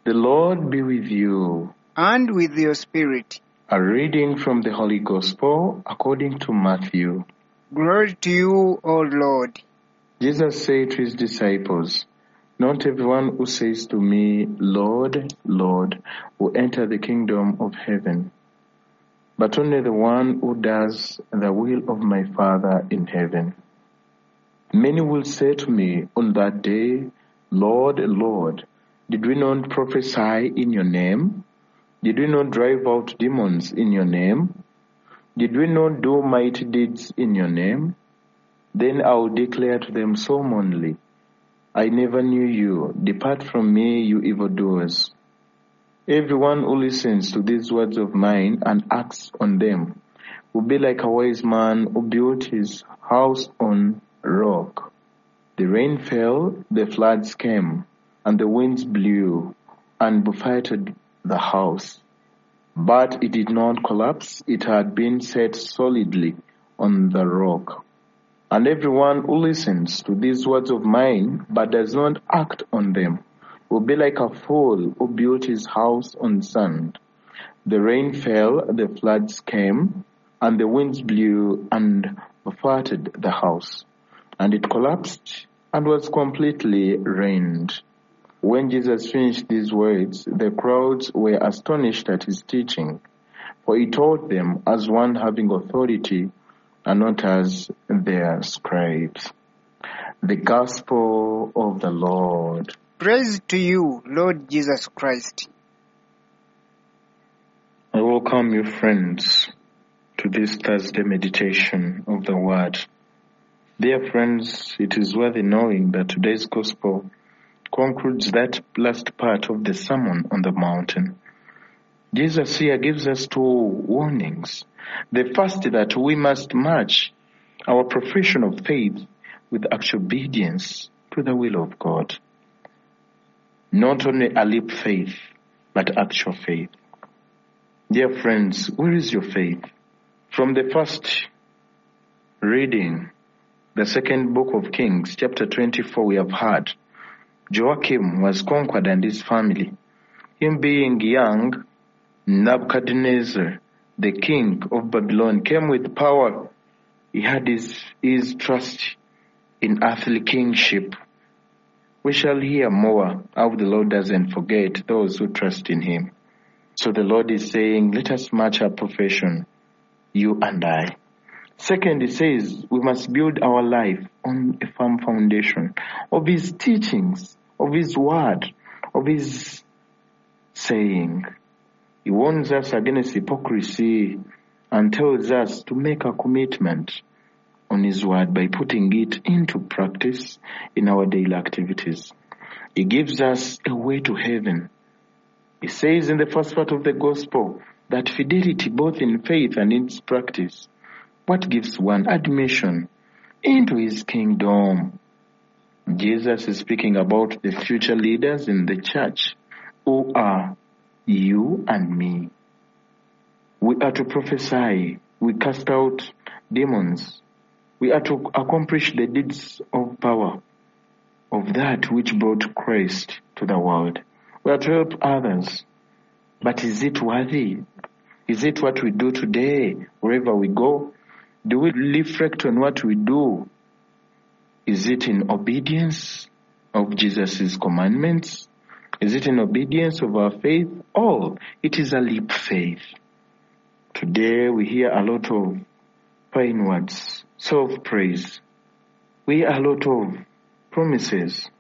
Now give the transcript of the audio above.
The Lord be with you. And with your spirit. A reading from the Holy Gospel according to Matthew. Glory to you, O Lord. Jesus said to his disciples, "Not everyone who says to me, 'Lord, Lord,' will enter the kingdom of heaven, but only the one who does the will of my Father in heaven. Many will say to me on that day, 'Lord, Lord, did we not prophesy in your name? Did we not drive out demons in your name? Did we not do mighty deeds in your name?' Then I will declare to them solemnly, 'I never knew you. Depart from me, you evildoers.' Everyone who listens to these words of mine and acts on them will be like a wise man who built his house on rock. The rain fell, the floods came, and the winds blew and buffeted the house. But it did not collapse. It had been set solidly on the rock. And everyone who listens to these words of mine but does not act on them will be like a fool who built his house on sand. The rain fell, the floods came, and the winds blew and buffeted the house. And it collapsed and was completely ruined." When Jesus finished these words, the crowds were astonished at his teaching, for he taught them as one having authority and not as their scribes. The Gospel of the Lord. Praise to you, Lord Jesus Christ. I welcome you, friends, to this Thursday meditation of the Word. Dear friends, it is worthy knowing that today's Gospel concludes that last part of the Sermon on the Mountain. Jesus here gives us two warnings. The first, that we must match our profession of faith with actual obedience to the will of God. Not only a lip faith, but actual faith. Dear friends, where is your faith? From the first reading, the second book of Kings, chapter 24, we have heard Joachim was conquered and his family. Him being young, Nebuchadnezzar, the king of Babylon, came with power. He had his trust in earthly kingship. We shall hear more how the Lord doesn't forget those who trust in him. So the Lord is saying, let us match our profession, you and I. Second, he says we must build our life on a firm foundation of his teachings, of his word, of his saying. He warns us against hypocrisy and tells us to make a commitment on his word by putting it into practice in our daily activities. He gives us a way to heaven. He says in the first part of the gospel that fidelity both in faith and in its practice, what gives one admission into his kingdom. Jesus is speaking about the future leaders in the church who are you and me. We are to prophesy. We cast out demons. We are to accomplish the deeds of power of that which brought Christ to the world. We are to help others. But is it worthy? Is it what we do today, wherever we go? Do we reflect on what we do? Is it in obedience of Jesus' commandments? Is it in obedience of our faith? Or it is a lip faith. Today we hear a lot of fine words, self-praise. We hear a lot of promises.